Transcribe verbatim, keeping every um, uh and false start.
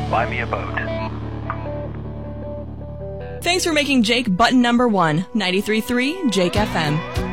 buy me a boat. Thanks for making Jake button number one. ninety-three point three Jake F M.